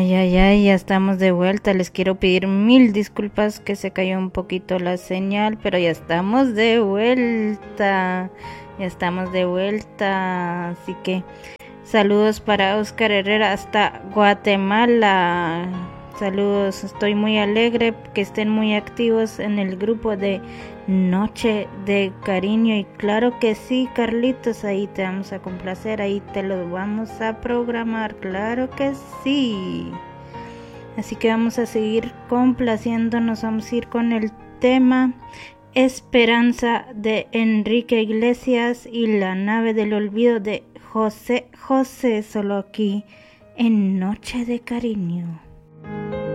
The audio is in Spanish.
Ay, ya estamos de vuelta. Les quiero pedir mil disculpas que se cayó un poquito la señal, pero ya estamos de vuelta. Así que saludos para Oscar Herrera hasta Guatemala. Saludos, estoy muy alegre que estén muy activos en el grupo de Noche de Cariño. Y claro que sí, Carlitos, ahí te vamos a complacer, ahí te lo vamos a programar, claro que sí. Así que vamos a seguir complaciéndonos, vamos a ir con el tema Esperanza de Enrique Iglesias y La nave del olvido de José José, solo aquí en Noche de Cariño.